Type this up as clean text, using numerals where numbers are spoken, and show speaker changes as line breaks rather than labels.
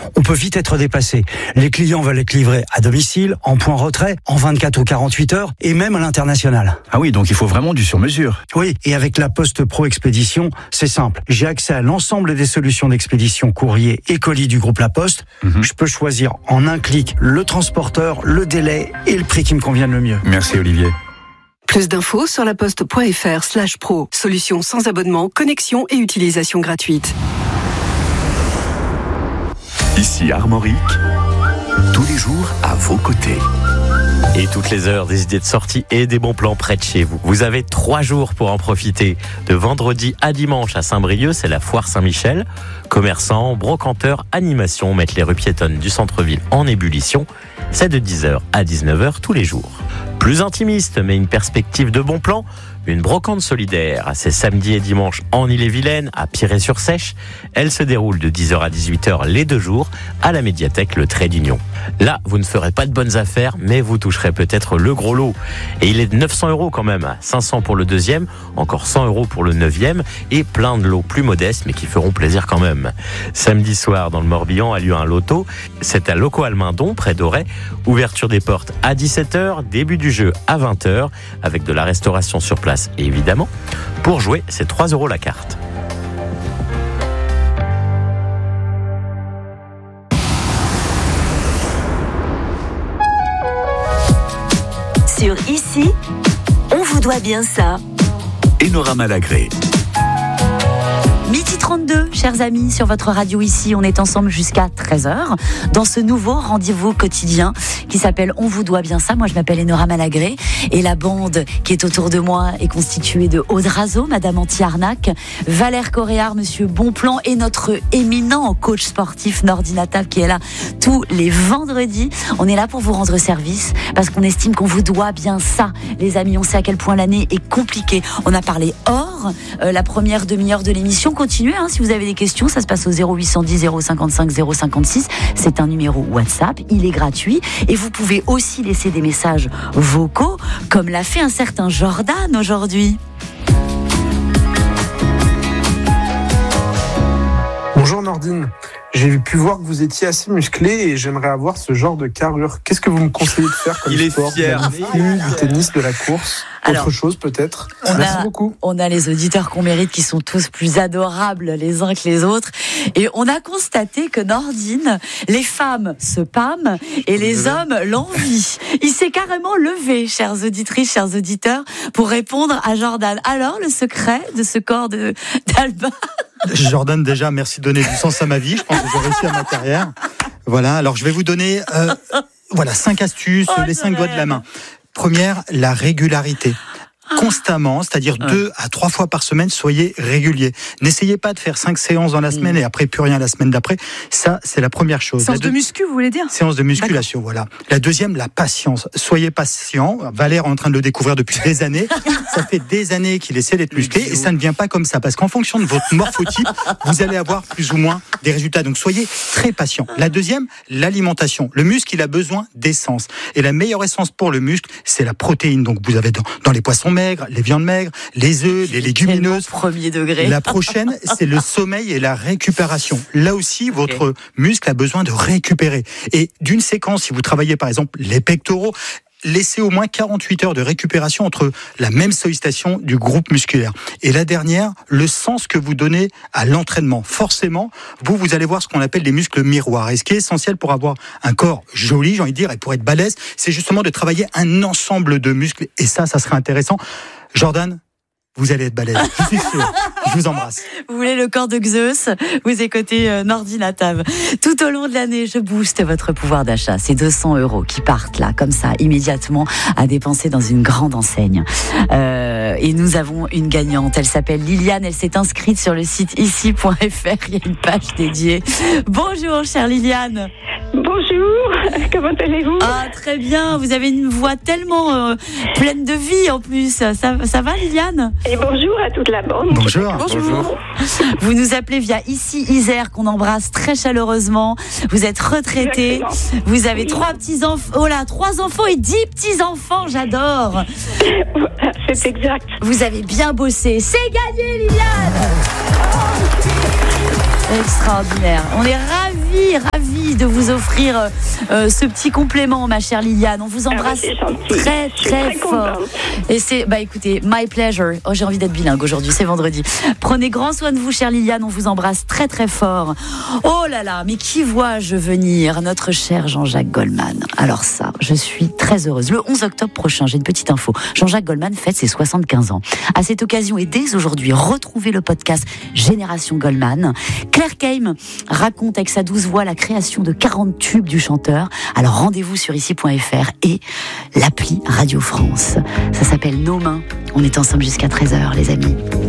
on peut vite être dépassé. Les clients veulent être livrés à domicile, en point retrait, en 24 ou 48 heures, et même à l'international.
Ah oui, donc il faut vraiment du sur-mesure.
Oui, et avec la Poste Pro Expédition, c'est simple. J'ai accès à l'ensemble des solutions d'expédition courrier et colis du groupe La Poste. Je peux choisir en un clic le transporteur, le délai et le prix qui me convienne le mieux.
Merci Olivier.
Plus d'infos sur laposte.fr/pro. Solution sans abonnement, connexion et utilisation gratuite.
Ici Armorique, tous les jours à vos côtés.
Et toutes les heures, des idées de sortie et des bons plans près de chez vous. Vous avez 3 jours pour en profiter. De vendredi à dimanche à Saint-Brieuc, c'est la foire Saint-Michel. Commerçants, brocanteurs, animations mettent les rues piétonnes du centre-ville en ébullition. C'est de 10h à 19h tous les jours. Plus intimiste, mais une perspective de bon plan. Une brocante solidaire, c'est samedi et dimanche en Ille-et-Vilaine, à Piré-sur-Sèche. Elle se déroule de 10h à 18h les 2 jours à la médiathèque Le Trait d'Union. Là, vous ne ferez pas de bonnes affaires, mais vous toucherez peut-être le gros lot. Et il est de 900 € quand même, 500 pour le 2e, encore 100 € pour le 9e, et plein de lots plus modestes, mais qui feront plaisir quand même. Samedi soir, dans le Morbihan, a lieu un loto. C'est à Loco-Almindon, près d'Auray. Ouverture des portes à 17h, début du jeu à 20h, avec de la restauration sur place. Et évidemment, pour jouer, c'est 3 € la carte.
Sur Ici, on vous doit bien ça.
Enora Malagré.
Midi 32, chers amis, sur votre radio Ici, on est ensemble jusqu'à 13h dans ce nouveau rendez-vous quotidien qui s'appelle On vous doit bien ça. Moi, je m'appelle Enora Malagré et la bande qui est autour de moi est constituée de Aude Razo, Madame Anti-Arnaque, Valère Coréard, Monsieur Bonplan et notre éminent coach sportif Nordine Attab qui est là tous les vendredis. On est là pour vous rendre service parce qu'on estime qu'on vous doit bien ça. Les amis, on sait à quel point l'année est compliquée. On a parlé hors la première demi-heure de l'émission. Continuez, si vous avez des questions, ça se passe au 0810 055 056. C'est un numéro WhatsApp, il est gratuit et vous pouvez aussi laisser des messages vocaux comme l'a fait un certain Jordan aujourd'hui.
Bonjour Nordine, j'ai pu voir que vous étiez assez musclé et j'aimerais avoir ce genre de carrure. Qu'est-ce que vous me conseillez de faire comme sport?
fier.
Du tennis, de la course, autre chose peut-être? Merci beaucoup.
On a les auditeurs qu'on mérite qui sont tous plus adorables les uns que les autres. Et on a constaté que Nordine, les femmes se pâment et les hommes l'envient. Il s'est carrément levé, chères auditrices, chers auditeurs, pour répondre à Jordan. Alors, le secret de ce corps d'Alba?
Jordan, déjà, merci de donner du sens à ma vie. Je pense que j'ai réussi à ma carrière. Voilà, alors je vais vous donner 5 astuces, les 5 doigts de la main. Première, la régularité. Constamment, c'est-à-dire 2 à 3 fois par semaine, soyez réguliers. N'essayez pas de faire 5 séances dans la semaine et après plus rien la semaine d'après. Ça, c'est la première chose.
Séance de muscu, vous voulez dire?
Séance de musculation, voilà. La deuxième, la patience. Soyez patient. Valère est en train de le découvrir depuis des années. Ça fait des années qu'il essaie d'être musclé et ça ne vient pas comme ça. Parce qu'en fonction de votre morphotype, vous allez avoir plus ou moins des résultats. Donc soyez très patient. La deuxième, l'alimentation. Le muscle, il a besoin d'essence. Et la meilleure essence pour le muscle, c'est la protéine. Donc vous avez dans les poissons maigres, les viandes maigres, les œufs, les légumineuses.
Premier degré.
La prochaine, c'est le sommeil et la récupération. Là aussi, votre muscle a besoin de récupérer. Et d'une séquence, si vous travaillez par exemple les pectoraux, laissez au moins 48 heures de récupération entre la même sollicitation du groupe musculaire. Et la dernière, le sens que vous donnez à l'entraînement. Forcément, vous allez voir ce qu'on appelle les muscles miroirs. Et ce qui est essentiel pour avoir un corps joli, j'ai envie de dire, et pour être balèze, c'est justement de travailler un ensemble de muscles. Et ça serait intéressant. Jordan, vous allez être balèze, je suis sûr. Je vous embrasse.
Vous voulez le corps de Zeus? Vous écoutez Nordine Attab. Tout au long de l'année, je booste votre pouvoir d'achat. C'est 200 € qui partent là, comme ça, immédiatement, à dépenser dans une grande enseigne. Et nous avons une gagnante. Elle s'appelle Liliane. Elle s'est inscrite sur le site ici.fr. Il y a une page dédiée. Bonjour, chère Liliane.
Bonjour, comment allez-vous?
Ah, très bien. Vous avez une voix tellement pleine de vie en plus. Ça va, Liliane?
Et bonjour à toute la bande.
Bonjour.
Bonjour. Vous nous appelez via Ici Isère, qu'on embrasse très chaleureusement. Vous êtes retraitée.
Exactement.
Vous avez 3 petits-enfants. Oh là, 3 enfants et 10 petits-enfants. J'adore.
C'est exact.
Vous avez bien bossé. C'est gagné, Liliane. Extraordinaire. On est ravis de vous offrir ce petit complément, ma chère Liliane. On vous embrasse très fort. Et c'est, écoutez, my pleasure. Oh, j'ai envie d'être bilingue aujourd'hui, c'est vendredi. Prenez grand soin de vous, chère Liliane. On vous embrasse très fort. Oh là là, mais qui vois-je venir? Notre cher Jean-Jacques Goldman. Alors ça, je suis très heureuse. Le 11 octobre prochain, j'ai une petite info. Jean-Jacques Goldman fête ses 75 ans. À cette occasion et dès aujourd'hui, retrouvez le podcast Génération Goldman. Claire Keim raconte avec sa douce voix la création de 40 tubes du chanteur. Alors rendez-vous sur ici.fr et l'appli Radio France. Ça s'appelle Nos mains. On est ensemble jusqu'à 13h, les amis.